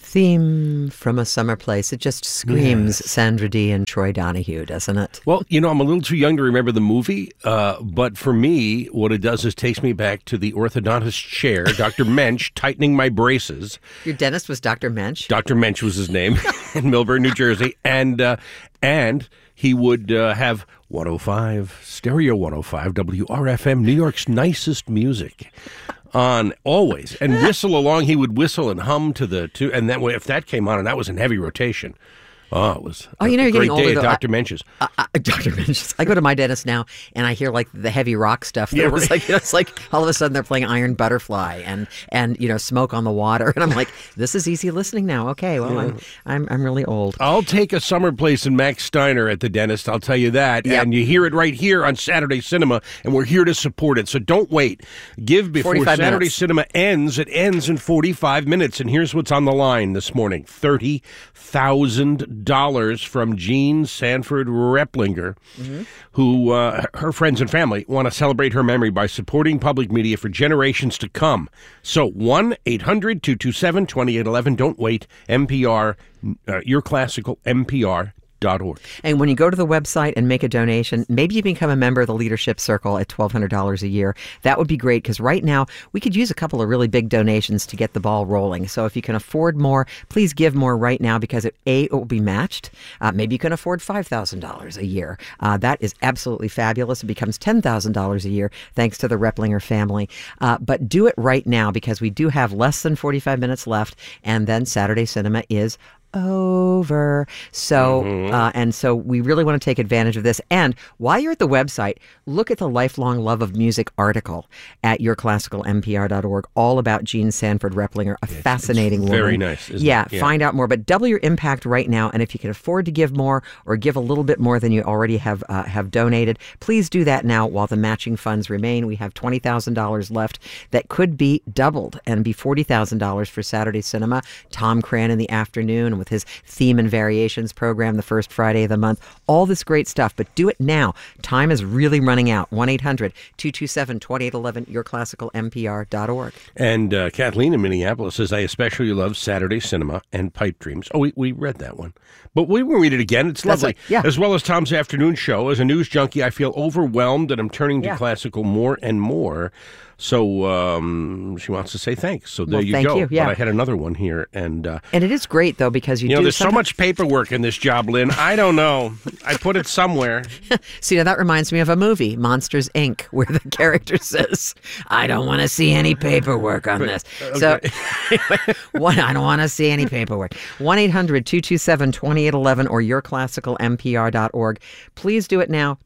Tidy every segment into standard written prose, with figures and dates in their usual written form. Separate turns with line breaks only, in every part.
theme from A Summer Place. It just screams Sandra Dee and Troy Donahue, doesn't it?
Well, I'm a little too young to remember the movie, but for me, what it does is takes me back to the orthodontist chair, Dr. Mensch, tightening my braces.
Your dentist was Dr. Mensch?
Dr. Mensch was his name in Millburn, New Jersey. And he would have 105, Stereo 105, WRFM, New York's nicest music on always, and whistle along. He would whistle and hum to the two, and then if that came on and that was in heavy rotation, it was a
you're
great
getting
day
older,
at Dr. Mensch's.
Dr. Mensch's. I go to my dentist now, and I hear like the heavy rock stuff. That was like it's like all of a sudden they're playing Iron Butterfly and Smoke on the Water, and I'm like, this is easy listening now. Okay, well I'm really old.
I'll take A Summer Place and Max Steiner at the dentist. I'll tell you that. Yep. And you hear it right here on Saturday Cinema, and we're here to support it. So don't wait. Give before Saturday Cinema ends. It ends in 45 minutes. And here's what's on the line this morning: $30,000 from Jean Sanford Replinger, who her friends and family want to celebrate her memory by supporting public media for generations to come. So 1-800-227-2811. Don't wait. NPR, your classical NPR.org.
And when you go to the website and make a donation, maybe you become a member of the Leadership Circle at $1,200 a year. That would be great, because right now we could use a couple of really big donations to get the ball rolling. So if you can afford more, please give more right now, because it will be matched. Maybe you can afford $5,000 a year. That is absolutely fabulous. It becomes $10,000 a year thanks to the Replinger family. But do it right now, because we do have less than 45 minutes left, and then Saturday Cinema is over. So, and so we really want to take advantage of this. And while you're at the website, look at the Lifelong Love of Music article at yourclassicalmpr.org, all about Jean Sanford Replinger, a fascinating woman.
Very nice, isn't it?
Find out more. But double your impact right now. And if you can afford to give more, or give a little bit more than you already have donated, please do that now while the matching funds remain. We have $20,000 left that could be doubled and be $40,000 for Saturday Cinema. Tom Cran in the afternoon, and with his Theme and Variations program the first Friday of the month. All this great stuff, but do it now. Time is really running out. 1-800-227-2811, yourclassicalmpr.org.
And Kathleen in Minneapolis says, I especially love Saturday Cinema and Pipe Dreams. Oh, we read that one. But we will read it again. It's lovely. As well as Tom's afternoon show. As a news junkie, I feel overwhelmed and I'm turning to classical more and more. So she wants to say thanks. So there you go.
Thank you. Yeah.
But I had another one here. And
it is great, though, because
there's so much paperwork in this job, Lynn. I don't know. I put it somewhere.
See, now that reminds me of a movie, Monsters, Inc., where the character says, I don't want to see any paperwork on this. Okay. So I don't want to see any paperwork. 1-800-227-2811 or yourclassicalmpr.org. Please do it now.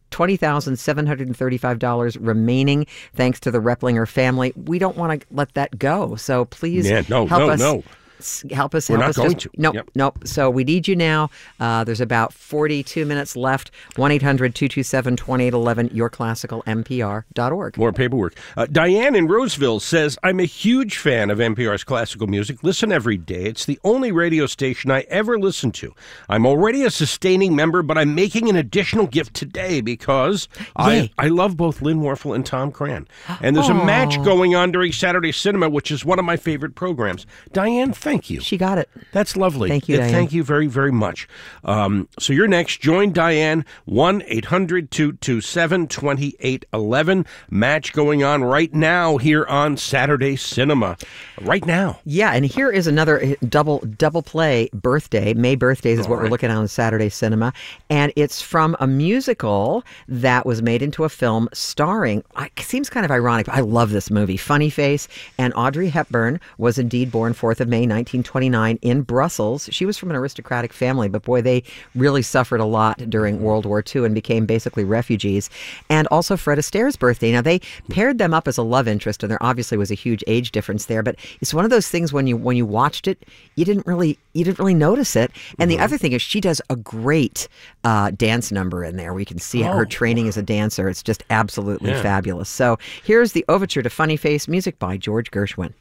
$20,735 remaining thanks to the Replinger family. We don't want to let that go. So please help us. Help us.
We're not going to.
Nope. So we need you now. There's about 42 minutes left. 1-800-227-2811, yourclassicalmpr.org.
More paperwork. Diane in Roseville says, I'm a huge fan of NPR's classical music. Listen every day. It's the only radio station I ever listen to. I'm already a sustaining member, but I'm making an additional gift today because I love both Lynn Warfel and Tom Cran. And there's a match going on during Saturday Cinema, which is one of my favorite programs. Diane, thank you.
She got it.
That's lovely.
Thank you, Diane.
Thank you very, very much. So you're next. Join Diane. 1-800-227-2811. Match going on right now here on Saturday Cinema. Right now.
Yeah, and here is another double play birthday. May birthdays is what we're looking at on Saturday Cinema. And it's from a musical that was made into a film starring, it seems kind of ironic, but I love this movie, Funny Face. And Audrey Hepburn was indeed born 4th of May, 1929 in Brussels. She was from an aristocratic family, but boy, they really suffered a lot during World War II and became basically refugees. And also Fred Astaire's birthday. Now, they paired them up as a love interest, and there obviously was a huge age difference there, but it's one of those things when you watched it, you didn't really notice it. And the other thing is she does a great dance number in there. We can see her training as a dancer. It's just absolutely fabulous. So here's the overture to Funny Face, music by George Gershwin.